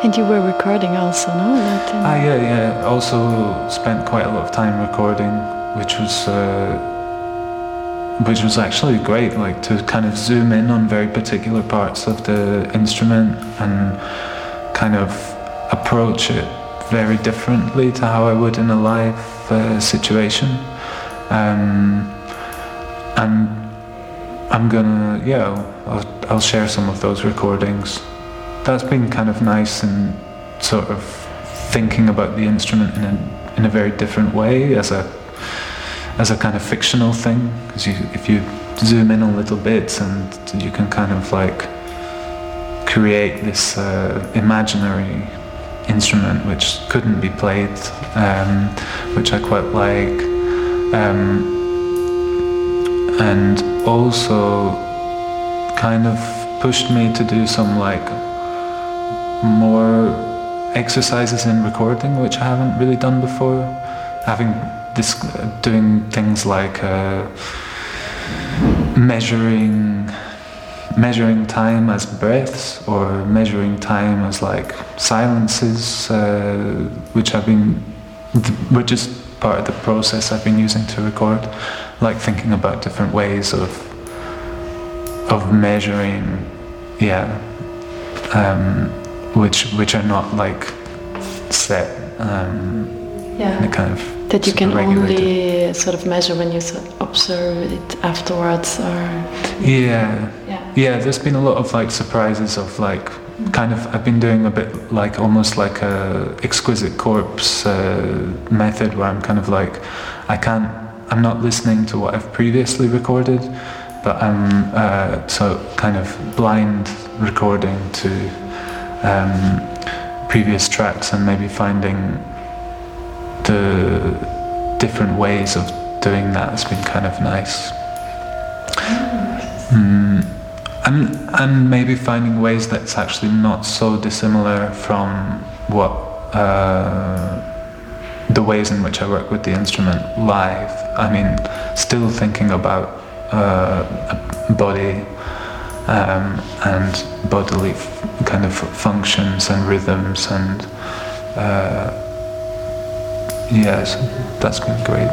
And you were recording also, no? Yeah. Also spent quite a lot of time recording, which was actually great, like to kind of zoom in on very particular parts of the instrument and kind of approach it very differently to how I would in a live situation. And I'm gonna, I'll share some of those recordings. That's been kind of nice, and sort of thinking about the instrument in a very different way as a kind of fictional thing, because if you zoom in on little bits, and you can kind of like create this imaginary instrument which couldn't be played, which I quite like, and also kind of pushed me to do some like more exercises in recording, which I haven't really done before. Doing things like measuring time as breaths, or measuring time as like silences, which is part of the process I've been using to record. Like thinking about different ways of measuring, which are not like set. Kind of that you can only sort of measure when you observe it afterwards, or there's been a lot of like surprises of like kind of, I've been doing a bit like almost like a exquisite corpse method, where I'm kind of like I'm not listening to what I've previously recorded, but I'm so kind of blind recording to previous tracks, and maybe finding the different ways of doing that has been kind of nice. And maybe finding ways that's actually not so dissimilar from what the ways in which I work with the instrument live. I mean, still thinking about body and bodily kind of functions and rhythms, and yes, that's been great.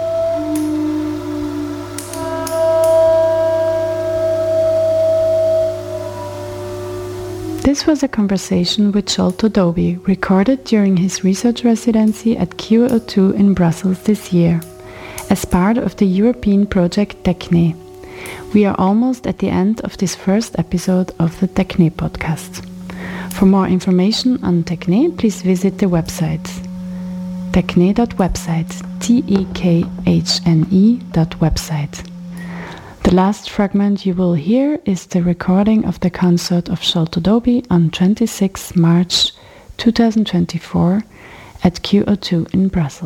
This was a conversation with Sholto Doby, recorded during his research residency at QO2 in Brussels this year, as part of the European project TECHNE. We are almost at the end of this first episode of the TECHNE podcast. For more information on TECHNE, please visit the website techne.website, tekhne.website. The last fragment you will hear is the recording of the concert of Sholto Doby on 26 March 2024 at QO2 in Brussels.